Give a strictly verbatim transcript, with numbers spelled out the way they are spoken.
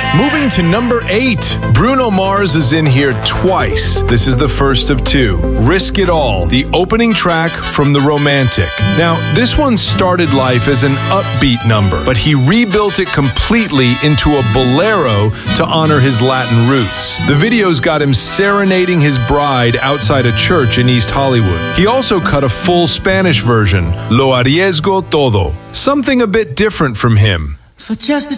Moving to number eight, Bruno Mars is in here twice. This is the first of two. Risk It All, the opening track from The Romantic. Now, this one started life as an upbeat number, but he rebuilt it completely into a bolero to honor his Latin roots. The videos got him serenading his bride outside a church in East Hollywood. He also cut a full Spanish version, Lo Arriesgo Todo, something a bit different from him. For just a